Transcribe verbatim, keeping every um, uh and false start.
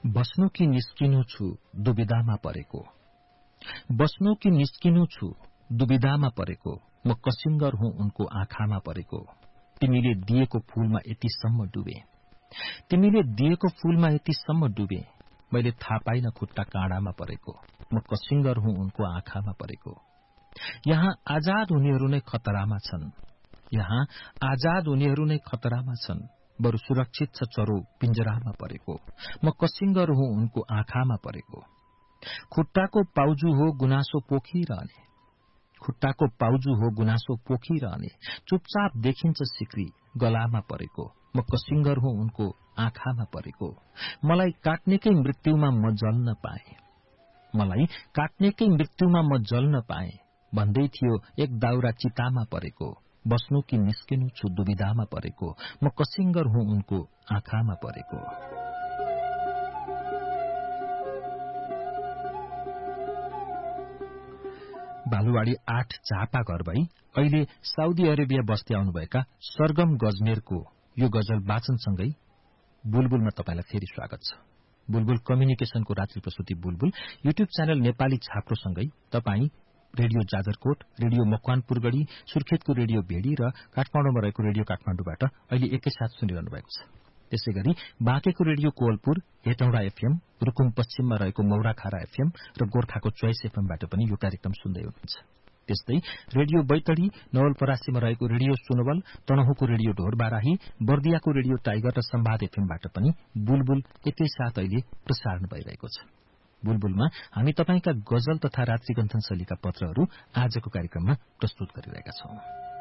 बस्नु कि निस्किनु छु दुविधामा परेको बस्नु कि निस्किनु छु दुविधामा परेको म कसिङ्गर हुँ उनको आँखामा परेको तिमीले दिएको फूलमा यतिसम्म डुबे तिमीले दिएको फूलमा यतिसम्म डुबे मैले थाहा पाइन खुट्टा काँडामा परेको म कसिङ्गर हुँ उनको आँखामा परेको यहाँ आजाद उनीहरू नै खतरामा छन् यहाँ आजाद उनीहरू नै खतरामा छन् बरु सुरक्षित छ चरो पिंजरामा परेको म कसिङ्गर हुँ उनको आँखामा परेको खुट्टाको पाउजु हो गुनासो पोखिरहने खुट्टाको पाउजु हो गुनासो पोखिरहने चुपचाप देखिन्छ सिक्री गलामा परेको म कसिङ्गर हुँ उनको आँखामा परेको मलाई काट्नेकै मृत्युमा म जल्न पाए मलाई काट्नेकै मृत्युमा म जल्न पाए भन्दै थियो एक दाउरा चितामा परेको बस्नु कि निस्किनु छु दुविधामा परेको म कसिङ्गर हुँ उनको आँखामा परेको बालुवाडी आठ झापा घर भई अहिले साउदी अरेबिया बस्दै आउनुभएका सरगम गजमेरको यो गजल वाचनसँगै बुलबुलमा तपाईलाई फेरि स्वागत छ। बुलबुल कम्युनिकेशनको रात्रि प्रस्तुति बुलबुल युट्युब च्यानल नेपाली छाप्रोसँगै तपाई रेडियो जाजरकोट, रेडियो मकवानपुरगढ़ी, सुर्खेतको रेडियो भेड़ी र काठमाडौँमा रहेको रेडियो काठमाडौँबाट अहिले एकैसाथ सुनिरहनु भएको छ। त्यसैगरी बाँकेको रेडियो कोवलपुर, हेटौँडा एफएम, रुकुम पश्चिममा रहेको मौराखारा एफएम र गोर्खाको चोइस एफएमबाट पनि यो कार्यक्रम सुन्दै हुनुहुन्छ। त्यस्तै रेडियो बैतडी, नवलपरासीमा रहेको radio Sunwal, तनहुँको radio Dhorbarahi, बर्दियाको radio tiger र सम्वाद एफएमबाट पनि बुलबुल एकैसाथ अहिले प्रसारण भइरहेको छ। बुलबुलमा हामी तपाईंका गजल तथा रात्रिगन्थन शैलीका पत्रहरू आजको कार्यक्रममा प्रस्तुत गरिरहेका छौं।